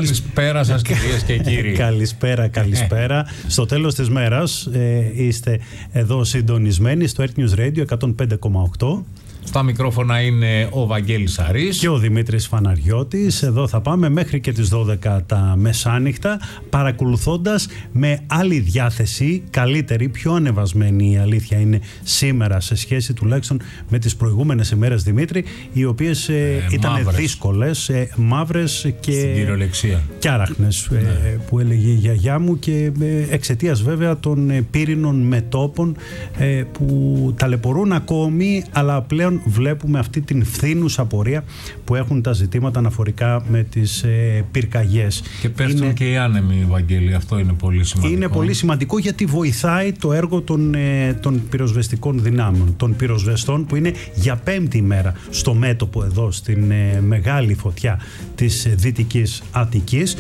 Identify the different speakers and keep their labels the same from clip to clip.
Speaker 1: Καλησπέρα σας, κυρίες και κύριοι.
Speaker 2: Καλησπέρα. Στο τέλος της μέρας είστε εδώ συντονισμένοι στο Earth News Radio 105,8.
Speaker 1: Στα μικρόφωνα είναι ο Βαγγέλης Αρής
Speaker 2: και ο Δημήτρης Φαναριώτης. Εδώ θα πάμε μέχρι και τις 12 τα μεσάνυχτα, παρακολουθώντας με άλλη διάθεση, καλύτερη, πιο ανεβασμένη η αλήθεια είναι σήμερα σε σχέση τουλάχιστον με τις προηγούμενες ημέρες, Δημήτρη, οι οποίες ήταν δύσκολες, μαύρες και
Speaker 1: στην κυριολεξία
Speaker 2: και άραχνες, που έλεγε η γιαγιά μου, και εξαιτίας βέβαια των πύρινων μετώπων που ταλαιπωρούν ακόμη, αλλά πλέον βλέπουμε αυτή την φθήνουσα πορεία που έχουν τα ζητήματα αναφορικά με τις πυρκαγιές.
Speaker 1: Και πέφτουν και οι άνεμοι, Βαγγέλη, αυτό είναι πολύ σημαντικό.
Speaker 2: Είναι πολύ σημαντικό γιατί βοηθάει το έργο των πυροσβεστικών δυνάμεων, των πυροσβεστών που είναι για πέμπτη ημέρα στο μέτωπο εδώ στην μεγάλη φωτιά της Δυτικής Αττικής.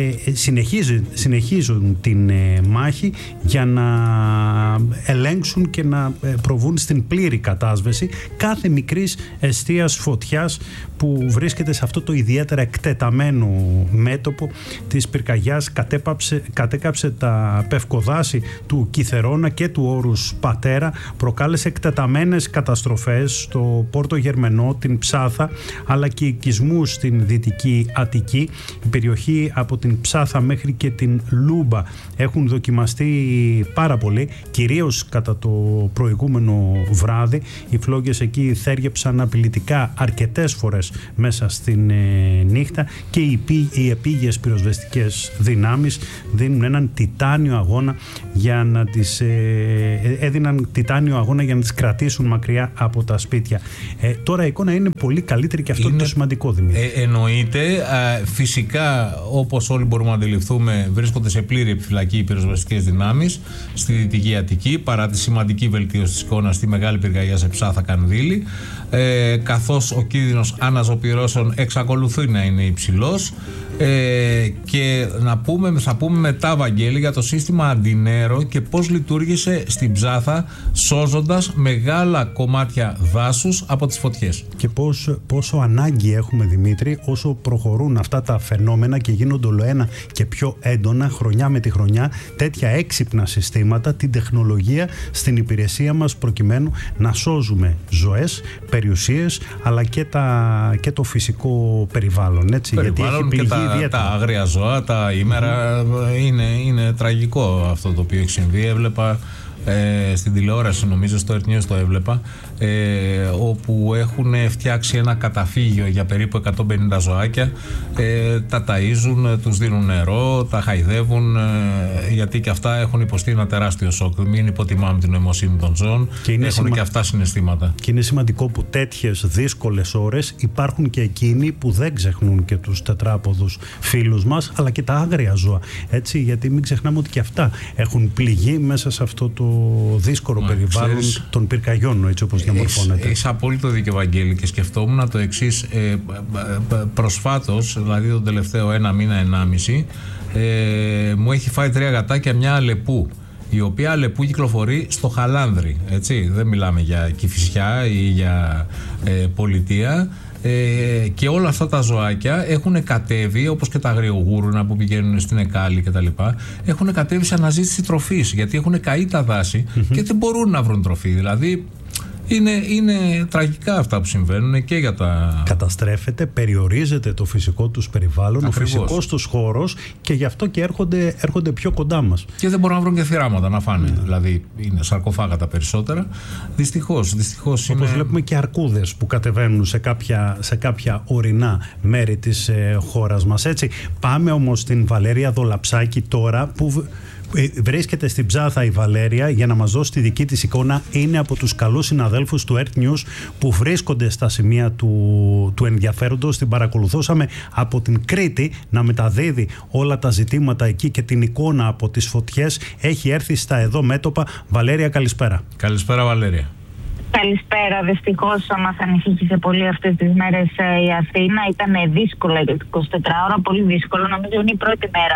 Speaker 2: Συνεχίζουν την μάχη για να ελέγξουν και να προβούν στην πλήρη κατάσβεση κάθε μικρής εστίας φωτιάς που βρίσκεται σε αυτό το ιδιαίτερα εκτεταμένο μέτωπο της πυρκαγιάς. Κατέκαψε τα πευκοδάση του Κιθερώνα και του Όρους Πατέρα, προκάλεσε εκτεταμένες καταστροφές στο Πόρτο Γερμενό, την Ψάθα, αλλά και οικισμούς στην Δυτική Αττική. Η περιοχή από την Ψάθα μέχρι και την Λούμπα έχουν δοκιμαστεί πάρα πολύ, κυρίως κατά το προηγούμενο βράδυ. Οι φλόγες εκεί θέργεψαν απειλητικά αρκετές φορές μέσα στην νύχτα και οι επίγειες πυροσβεστικές δυνάμεις δίνουν έναν τιτάνιο αγώνα για να τις έδιναν τιτάνιο αγώνα για να τις κρατήσουν μακριά από τα σπίτια. Τώρα η εικόνα είναι πολύ καλύτερη και αυτό είναι το σημαντικό, Δημήτρη.
Speaker 1: Εννοείται. Φυσικά, όπως όλοι μπορούμε να αντιληφθούμε, βρίσκονται σε πλήρη επιφυλακή οι πυροσβεστικές δυνάμεις στη Δυτική Αττική, παρά τη σημαντική βελτίωση της εικόνας στη μεγάλη πυρκαγιά σε Ψάθα Κανδύλη, καθώς ο κίνδυνος αναζωπυρώσεων εξακολουθεί να είναι υψηλός. Και θα πούμε μετά, Βαγγέλη, για το σύστημα Αντινέρο και πώς λειτουργήσε στην Ψάθα, σώζοντας μεγάλα κομμάτια δάσους από τις φωτιές.
Speaker 2: Και πόσο ανάγκη έχουμε, Δημήτρη, όσο προχωρούν αυτά τα φαινόμενα και γίνονται ολοένα και πιο έντονα χρονιά με τη χρονιά, τέτοια έξυπνα συστήματα, την τεχνολογία στην υπηρεσία μας, προκειμένου να σώζουμε ζωές, περιουσίες, αλλά και το φυσικό περιβάλλον. Έτσι, γιατί έχει πληγεί
Speaker 1: τα άγρια ζώα, τα ήμερα. Είναι τραγικό αυτό το οποίο έχει συμβεί. Έβλεπα στην τηλεόραση, νομίζω στο Earth News το έβλεπα, όπου έχουν φτιάξει ένα καταφύγιο για περίπου 150 ζωάκια, τα ταΐζουν, τους δίνουν νερό, τα χαϊδεύουν, γιατί και αυτά έχουν υποστεί ένα τεράστιο σοκ. Μην υποτιμάμε την νοημοσύνη των ζώων, έχουν και αυτά συναισθήματα.
Speaker 2: Και είναι σημαντικό που τέτοιες δύσκολες ώρες υπάρχουν και εκείνοι που δεν ξεχνούν και τους τετράποδους φίλους μας, αλλά και τα άγρια ζώα. Έτσι, γιατί μην ξεχνάμε ότι και αυτά έχουν πληγεί μέσα σε αυτό το δύσκολο περιβάλλον των πυρκαγιών, έτσι όπως διαμορφώνεται.
Speaker 1: Έχεις απόλυτο δίκιο, Βαγγέλη, και σκεφτόμουν το εξής. Προσφάτως, δηλαδή τον τελευταίο 1 μήνα, 1,5, μου έχει φάει 3 γατάκια μια αλεπού, η οποία αλεπού κυκλοφορεί στο Χαλάνδρι, έτσι, δεν μιλάμε για Κηφισιά ή για πολιτεία. Και όλα αυτά τα ζωάκια έχουν κατέβει, όπως και τα αγριογούρουνα που πηγαίνουν στην Εκάλη κτλ. Έχουν κατέβει σε αναζήτηση τροφής, γιατί έχουν καεί τα δάση και δεν μπορούν να βρουν τροφή. Δηλαδή είναι τραγικά αυτά που συμβαίνουν και για τα...
Speaker 2: Καταστρέφεται, περιορίζεται το φυσικό τους περιβάλλον, ακριβώς, ο φυσικός τους χώρος, και γι' αυτό και έρχονται πιο κοντά μας.
Speaker 1: Και δεν μπορούν να βρουν και θυράματα να φάνε. Δηλαδή είναι σαρκοφάγα τα περισσότερα. Δυστυχώς
Speaker 2: όπως βλέπουμε και αρκούδες που κατεβαίνουν σε κάποια ορεινά μέρη της χώρας μας. Έτσι. Πάμε όμως στην Βαλέρια Δολαψάκη τώρα, που βρίσκεται στην Ψάθα η Βαλέρια για να μας δώσει τη δική της εικόνα. Είναι από τους καλούς συναδέλφους του Earth News που βρίσκονται στα σημεία του ενδιαφέροντος. Την παρακολουθούσαμε από την Κρήτη να μεταδίδει όλα τα ζητήματα εκεί και την εικόνα από τις φωτιές. Έχει έρθει στα εδώ μέτωπα. Βαλέρια, καλησπέρα.
Speaker 1: Καλησπέρα, Βαλέρια.
Speaker 3: Καλησπέρα. Δυστυχώς μας ανησύχησε πολύ αυτές τις μέρες η Αθήνα. Ήταν δύσκολα 24 ώρα, πολύ δύσκολο. Νομίζω είναι η πρώτη μέρα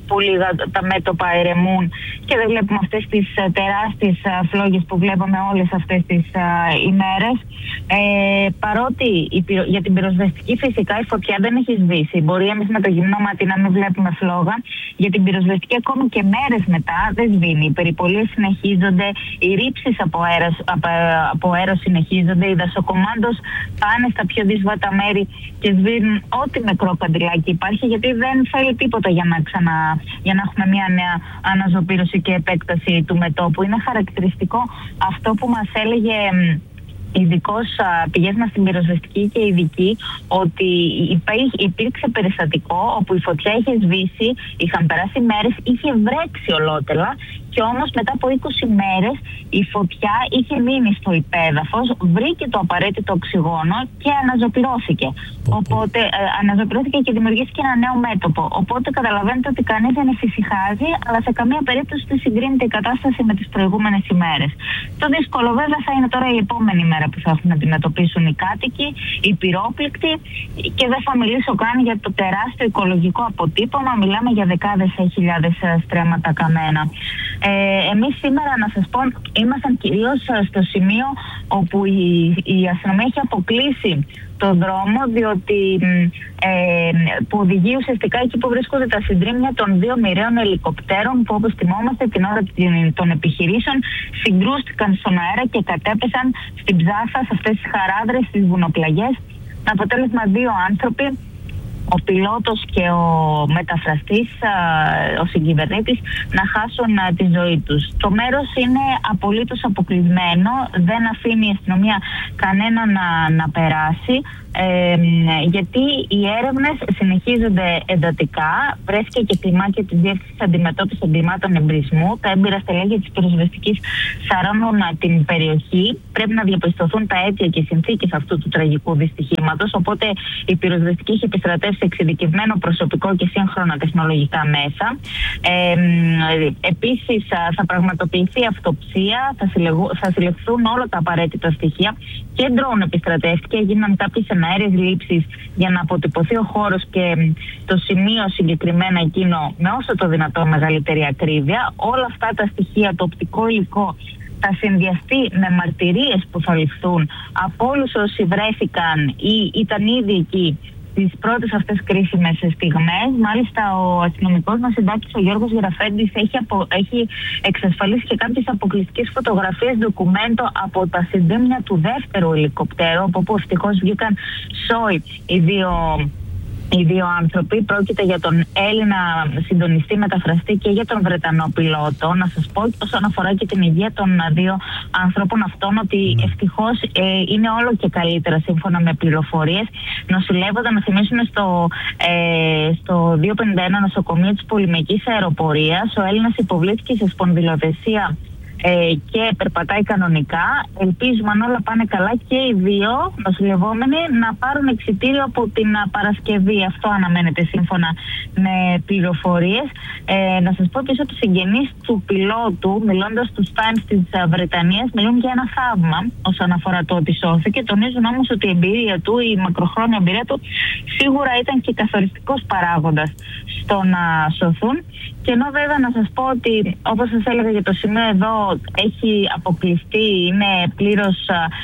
Speaker 3: που λίγα τα μέτωπα ερεμούν και δεν βλέπουμε αυτές τις τεράστιες φλόγες που βλέπαμε όλες αυτές τις ημέρες. Παρότι για την πυροσβεστική φυσικά η φωτιά δεν έχει σβήσει. Μπορεί εμείς με το γυμνό μάτι να μην βλέπουμε φλόγα. Για την πυροσβεστική ακόμη και μέρες μετά δεν σβήνει. Οι περιπολίες συνεχίζονται, οι ρήψεις από αέρος συνεχίζονται, οι δασοκομάντος πάνε στα πιο δύσβατα μέρη και σβήνουν ό,τι μικρό καντιλάκι υπάρχει, γιατί δεν θέλει τίποτα για να έχουμε μια νέα αναζωπήρωση και επέκταση του μετώπου. Είναι χαρακτηριστικό αυτό που μας έλεγε ειδικός πηγές μας στην πυροσβεστική και ειδική, ότι υπήρξε περιστατικό όπου η φωτιά είχε σβήσει, είχαν περάσει μέρες, είχε βρέξει ολότελα και όμως μετά από 20 μέρες η φωτιά είχε μείνει στο υπέδαφος, βρήκε το απαραίτητο οξυγόνο και αναζωπυρώθηκε. Οπότε αναζωπυρώθηκε και δημιουργήθηκε ένα νέο μέτωπο. Οπότε καταλαβαίνετε ότι κανείς δεν εφησυχάζει, αλλά σε καμία περίπτωση δεν συγκρίνεται η κατάσταση με τις προηγούμενες ημέρες. Το δύσκολο βέβαια θα είναι τώρα η επόμενη μέρα που θα έχουν να αντιμετωπίσουν οι κάτοικοι, οι πυρόπληκτοι, και δεν θα μιλήσω καν για το τεράστιο οικολογικό αποτύπωμα. Μιλάμε για δεκάδες χιλιάδες στρέμματα καμένα. Εμείς σήμερα, να σας πω, ήμασταν κυρίως στο σημείο όπου η αστυνομία έχει αποκλείσει το δρόμο, διότι που οδηγεί ουσιαστικά εκεί που βρίσκονται τα συντρίμμια των 2 μοιραίων ελικοπτέρων που, όπως θυμόμαστε, την ώρα των επιχειρήσεων συγκρούστηκαν στον αέρα και κατέπεσαν στην ψάθα, σε αυτές τις χαράδρες, στις βουνοπλαγιές. Με αποτέλεσμα 2 άνθρωποι, ο πιλότος και ο μεταφραστής, ο συγκυβερνήτης, να χάσουν τη ζωή τους. Το μέρος είναι απολύτως αποκλεισμένο, δεν αφήνει η αστυνομία κανένα να περάσει, γιατί οι έρευνες συνεχίζονται εντατικά. Βρέθηκε και κλιμάκια της Διεύθυνσης Αντιμετώπισης Εγκλημάτων Εμπρισμού. Τα έμπειρα στελέχη της πυροσβεστικής σαρώνουν την περιοχή. Πρέπει να διαπιστωθούν τα αίτια και οι συνθήκες αυτού του τραγικού δυστυχήματος. Οπότε η πυροσβεστική έχει επιστρατεύσει εξειδικευμένο προσωπικό και σύγχρονα τεχνολογικά μέσα. Επίσης θα πραγματοποιηθεί αυτοψία, θα συλλεχθούν όλα τα απαραίτητα στοιχεία και ντρόουν επιστρατεύτηκε, έγιναν κάποιες εναέρειες λήψεις για να αποτυπωθεί ο χώρος και το σημείο συγκεκριμένα εκείνο με όσο το δυνατό μεγαλύτερη ακρίβεια. Όλα αυτά τα στοιχεία, το οπτικό υλικό, θα συνδυαστεί με μαρτυρίες που θα ληφθούν από όλους όσοι βρέθηκαν ή ήταν ήδη εκεί τις πρώτες αυτές κρίσιμες στιγμές. Μάλιστα, ο αστυνομικός μας συντάκτης, ο Γιώργος Γεραφέντης, έχει εξασφαλίσει και κάποιες αποκλειστικές φωτογραφίες ντοκουμέντο από τα συντρίμμια του δεύτερου ελικοπτέρου, από όπου ευτυχώς βγήκαν σόι οι δύο άνθρωποι. Πρόκειται για τον Έλληνα συντονιστή μεταφραστή και για τον Βρετανό πιλότο. Να σας πω όσον αφορά και την υγεία των 2 ανθρώπων αυτών, ότι ευτυχώς είναι όλο και καλύτερα σύμφωνα με πληροφορίες. Νοσηλεύονταν, να θυμίσουμε, στο 251 νοσοκομείο της Πολυμαϊκής Αεροπορίας. Ο Έλληνας υποβλήθηκε σε σπονδυλοδεσία και περπατάει κανονικά. Ελπίζουμε, αν όλα πάνε καλά, και οι 2 νοσηλευόμενοι να πάρουν εξιτήριο από την Παρασκευή. Αυτό αναμένεται σύμφωνα με πληροφορίες. Να σας πω επίσης ότι οι συγγενείς του πιλότου, μιλώντας στους Times της Βρετανίας, μιλούν για ένα θαύμα όσον αφορά το ότι σώθηκε. Τονίζουν όμως ότι η εμπειρία του, η μακροχρόνια εμπειρία του, σίγουρα ήταν και καθοριστικός παράγοντας στο να σωθούν. Και ενώ βέβαια να σας πω ότι, όπως σας έλεγα, για το σημείο εδώ έχει αποκλειστεί, είναι πλήρως,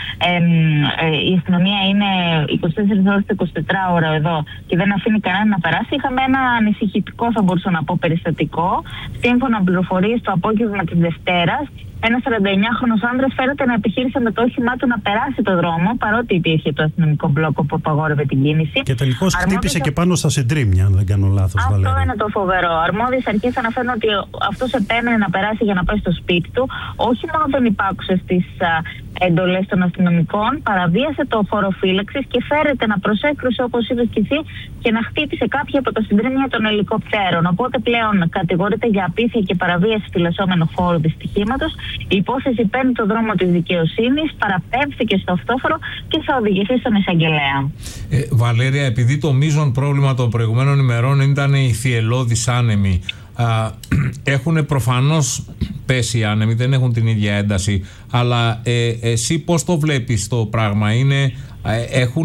Speaker 3: η αστυνομία είναι 24 ώρες το 24 ώρα εδώ και δεν αφήνει κανένα να περάσει. Είχαμε ένα ανησυχητικό, θα μπορούσα να πω, περιστατικό. Σύμφωνα με πληροφορίες, το απόγευμα της Δευτέρας, ένας 49χρονος άνδρας φέρεται να επιχείρησε με το όχημά του να περάσει το δρόμο, παρότι υπήρχε το αστυνομικό μπλόκο που απαγόρευε την κίνηση.
Speaker 2: Και τελικώς χτύπησε και πάνω στα συντρίμμια, αν δεν κάνω λάθος.
Speaker 3: Αυτό είναι το φοβερό. Αρμόδιες αρχές αναφέρουν ότι αυτός επέμενε να περάσει για να πάει στο σπίτι του. Όχι μόνο δεν υπάκουσε στις εντολές των αστυνομικών, παραβίασε το φόρο φύλαξης και φέρεται να προσέκρουσε, όπως είπες και εσύ, και να χτύπησε κάποια από τα συντρίμμια των ελικοπτέρων. Οπότε πλέον κατηγορείται για απίθεια και παραβίαση φυλασσόμενου φόρου δυστυχήματος. Η υπόθεση παίρνει το δρόμο της δικαιοσύνης, παραπέμφθηκε στο αυτόφορο και θα οδηγηθεί στον εισαγγελέα.
Speaker 1: Βαλέρια, επειδή το μείζον πρόβλημα των προηγουμένων ημερών ήταν οι θυελλώδεις άνεμοι, έχουν προφανώς πέσει οι άνεμοι, δεν έχουν την ίδια ένταση, αλλά εσύ πώς το βλέπεις το πράγμα?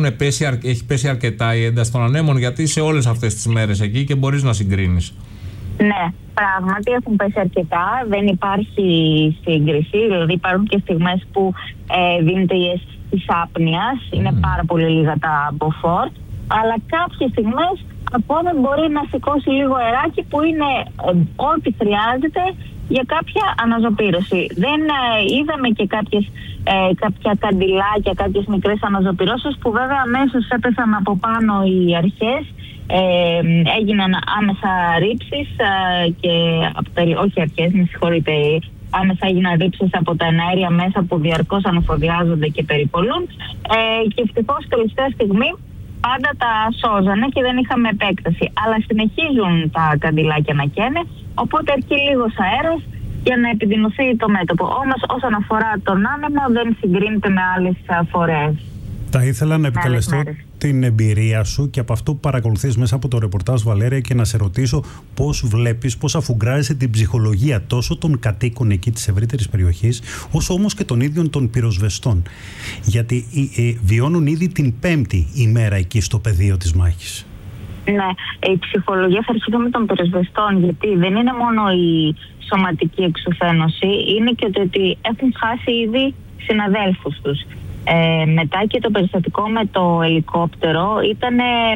Speaker 1: Έχει πέσει αρκετά η ένταση των ανέμων? Γιατί σε όλες αυτές τις μέρες εκεί και μπορείς να συγκρίνεις.
Speaker 3: Ναι, πράγματι έχουν πέσει αρκετά, δεν υπάρχει σύγκριση, δηλαδή υπάρχουν και στιγμές που δίνεται η αίσθηση της άπνοιας, είναι πάρα πολύ λίγα τα μποφόρ, αλλά κάποιες στιγμές ακόμα μπορεί να σηκώσει λίγο αεράκι που είναι ό,τι χρειάζεται για κάποια αναζωπήρωση. Δεν είδαμε και κάποια καντιλάκια, κάποιες μικρές αναζωπηρώσεις που βέβαια αμέσως έπεσαν από πάνω οι αρχές. Έγιναν άμεσα ρήψεις και όχι αρχές, με συγχωρείτε, άμεσα έγιναν ρήψεις από τα εναέρια μέσα που διαρκώς ανεφοδιάζονται και περιπολούν και ευτυχώς τελευταία στιγμή πάντα τα σώζανε και δεν είχαμε επέκταση, αλλά συνεχίζουν τα καντιλάκια να καίνε, οπότε αρκεί λίγος αέρας για να επιδεινωθεί το μέτωπο. Όμως όσον αφορά τον άνεμο δεν συγκρίνεται με άλλες φορές.
Speaker 2: Θα ήθελα να επικαλεστώ την εμπειρία σου και από αυτό που παρακολουθείς μέσα από το ρεπορτάζ, Βαλέρια, και να σε ρωτήσω πώς βλέπεις, πώς αφουγκράζεσαι την ψυχολογία τόσο των κατοίκων εκεί της ευρύτερης περιοχής, όσο όμως και των ίδιων των πυροσβεστών. Γιατί βιώνουν ήδη την 5η ημέρα εκεί στο πεδίο της μάχης.
Speaker 3: Ναι, η ψυχολογία θα αρχίσει με των πυροσβεστών, γιατί δεν είναι μόνο η σωματική εξουθένωση, είναι και το ότι έχουν χάσει ήδη συναδέλφους τους. Μετά και το περιστατικό με το ελικόπτερο ήταν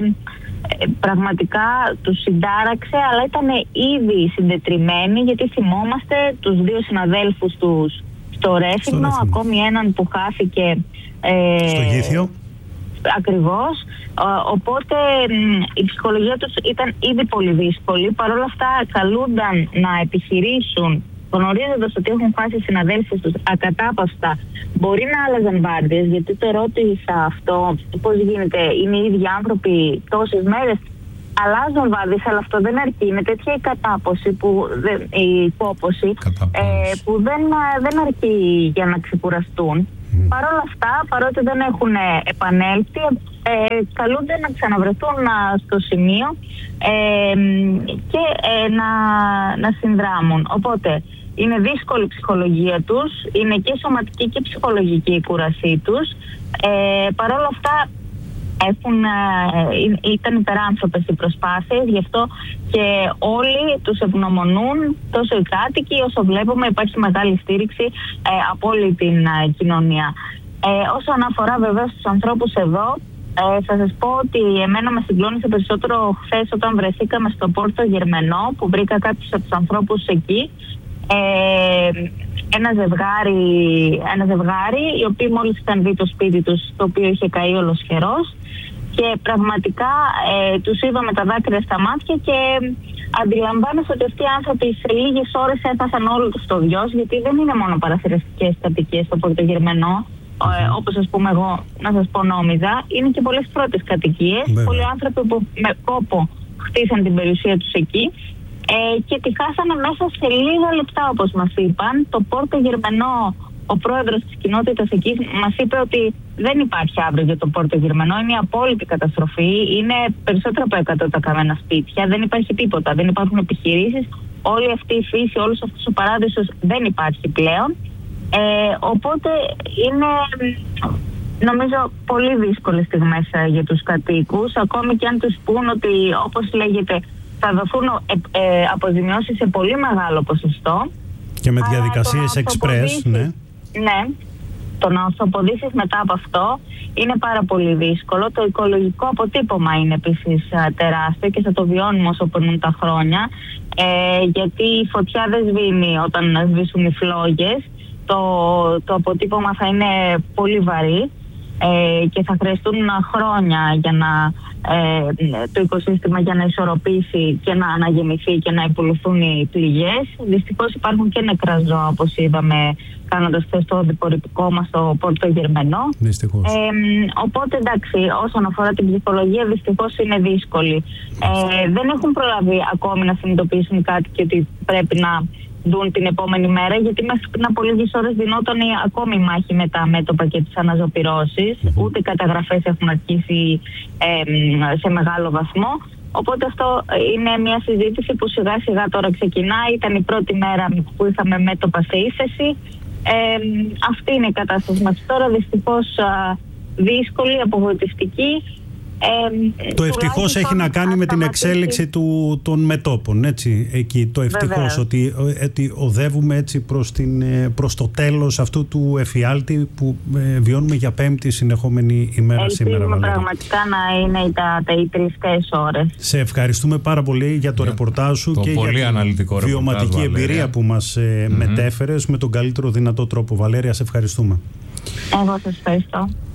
Speaker 3: πραγματικά τους συντάραξε, αλλά ήταν ήδη συντετριμμένοι, γιατί θυμόμαστε τους 2 συναδέλφους τους στο Ρέθυμνο, ακόμη έναν που χάθηκε
Speaker 2: στο Γήθιο.
Speaker 3: Ακριβώς, οπότε η ψυχολογία τους ήταν ήδη πολύ δύσκολη. Παρ' όλα αυτά καλούνταν να επιχειρήσουν, γνωρίζοντας ότι έχουν χάσει συναδέλφους τους ακατάπαυστα. Μπορεί να άλλαζαν βάρδιες, γιατί το ρώτησα αυτό, πώς γίνεται, είναι οι ίδιοι άνθρωποι τόσες μέρες. Αλλάζουν βάρδιες, αλλά αυτό δεν αρκεί. Είναι τέτοια η κατάποση, η υπόποση, που δεν αρκεί για να ξεκουραστούν. Παρ' όλα αυτά, παρότι δεν έχουν επανέλθει, καλούνται να ξαναβρεθούν στο σημείο και να συνδράμουν. Οπότε είναι δύσκολη η ψυχολογία τους, είναι και σωματική και ψυχολογική η κούρασή τους. Παρ' όλα αυτά ήταν υπεράνθρωπες οι προσπάθειες, γι' αυτό και όλοι τους ευγνωμονούν, τόσο οι κάτοικοι όσο βλέπουμε υπάρχει μεγάλη στήριξη από όλη την κοινωνία. Όσον αφορά βέβαια στους ανθρώπους εδώ, θα σας πω ότι εμένα με συγκλώνησε περισσότερο χθες όταν βρεθήκαμε στο Πόρτο Γερμενό, που βρήκα κάποιους από τους ανθρώπους εκεί. Ένα ζευγάρι, οι οποίοι μόλις είχαν δει το σπίτι τους, το οποίο είχε καεί ολοσχερός, και πραγματικά τους είδαμε τα δάκρυα στα μάτια και αντιλαμβάνεσαι ότι αυτοί οι άνθρωποι σε λίγες ώρες έφασαν όλο τους το βιός, γιατί δεν είναι μόνο παραθυριστικές κατοικίες στο Πόρτο Γερμενό, όπως ας πούμε εγώ να σας πω νόμιζα, είναι και πολλές πρώτες κατοικίες. Πολλοί άνθρωποι που με κόπο χτίσαν την περιουσία τους εκεί και τη χάσανε μέσα σε λίγα λεπτά, όπως μας είπαν. Το Πόρτο Γερμενό, ο πρόεδρος της κοινότητας εκεί μας είπε ότι δεν υπάρχει αύριο για το Πόρτο Γερμενό, είναι η απόλυτη καταστροφή, είναι περισσότερα από 100 τα καμένα σπίτια, δεν υπάρχει τίποτα, δεν υπάρχουν επιχειρήσεις, όλη αυτή η φύση, όλος αυτός ο παράδεισος δεν υπάρχει πλέον. Οπότε είναι, νομίζω, πολύ δύσκολες στιγμές για τους κατοίκους, ακόμη και αν τους πούν ότι, όπως λέγεται, θα δοθούν αποζημιώσεις σε πολύ μεγάλο ποσοστό.
Speaker 2: Και με διαδικασίες express, ναι.
Speaker 3: Ναι. Το να ορθοποδήσεις μετά από αυτό είναι πάρα πολύ δύσκολο. Το οικολογικό αποτύπωμα είναι επίσης τεράστιο και θα το βιώνουμε όσο περνούν τα χρόνια. Γιατί η φωτιά δεν σβήνει όταν σβήσουν οι φλόγες. Το αποτύπωμα θα είναι πολύ βαρύ και θα χρειαστούν χρόνια για να το οικοσύστημα για να ισορροπήσει και να αναγεμηθεί και να υπολουθούν οι πληγές. Δυστυχώς υπάρχουν και νεκρά ζώα, όπως είδαμε κάνοντας το διπορητικό μας στο Πόρτο Γερμενό. Οπότε εντάξει, όσον αφορά την ψυχολογία, δυστυχώς είναι δύσκολη. Δεν έχουν προλάβει ακόμη να συνειδητοποιήσουν κάτι και ότι πρέπει να δουν την επόμενη μέρα, γιατί μέχρι πριν από λίγες ώρες δινόταν ακόμη μάχη με τα μέτωπα και τις αναζωπυρώσεις. Ούτε καταγραφές έχουν αρχίσει σε μεγάλο βαθμό. Οπότε αυτό είναι μια συζήτηση που σιγά σιγά τώρα ξεκινάει. Ήταν η πρώτη μέρα που είχαμε μέτωπα σε ύφεση. Αυτή είναι η κατάσταση μας τώρα, δυστυχώς δύσκολη, απογοητευτική.
Speaker 2: Το ευτυχώς έχει να κάνει με την εξέλιξη των μετώπων, έτσι, εκεί το ευτυχώς, ότι οδεύουμε έτσι προς το τέλος αυτού του εφιάλτη που βιώνουμε για 5η συνεχόμενη ημέρα σήμερα.
Speaker 3: Ελπίζουμε πραγματικά να είναι οι 3 ώρες.
Speaker 2: Σε ευχαριστούμε πάρα πολύ για το ρεπορτάζ σου και για την βιωματική εμπειρία που μας μετέφερες με τον καλύτερο δυνατό τρόπο. Βαλέρια, σε ευχαριστούμε.
Speaker 3: Εγώ σας ευχαριστώ.